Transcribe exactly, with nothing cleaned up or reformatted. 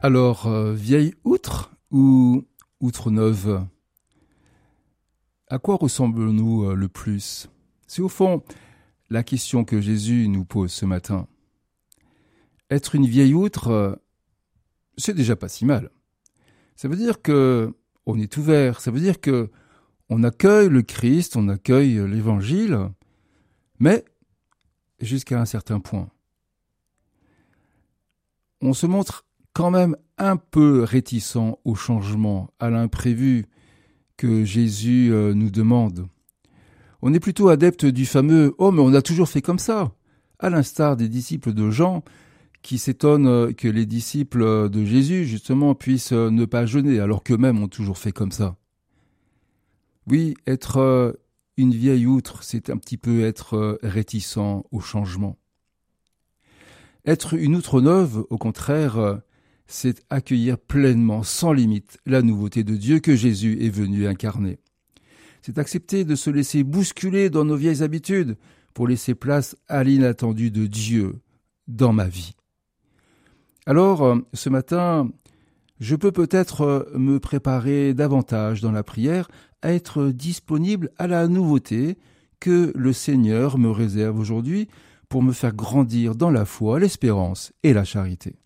Alors, euh, vieille outre ou outre neuve? À quoi ressemblons-nous euh, le plus? C'est au fond la question que Jésus nous pose ce matin. Être une vieille outre, euh, c'est déjà pas si mal. Ça veut dire que on est ouvert, ça veut dire que on accueille le Christ, on accueille l'Évangile, mais jusqu'à un certain point. On se montre quand même un peu réticent au changement, à l'imprévu que Jésus nous demande. On est plutôt adepte du fameux « Oh, mais on a toujours fait comme ça », à l'instar des disciples de Jean qui s'étonnent que les disciples de Jésus, justement, puissent ne pas jeûner, alors qu'eux-mêmes ont toujours fait comme ça. Oui, être une vieille outre, c'est un petit peu être réticent au changement. Être une outre neuve, au contraire, c'est accueillir pleinement, sans limite, la nouveauté de Dieu que Jésus est venu incarner. C'est accepter de se laisser bousculer dans nos vieilles habitudes pour laisser place à l'inattendu de Dieu dans ma vie. Alors, ce matin, je peux peut-être me préparer davantage dans la prière à être disponible à la nouveauté que le Seigneur me réserve aujourd'hui pour me faire grandir dans la foi, l'espérance et la charité.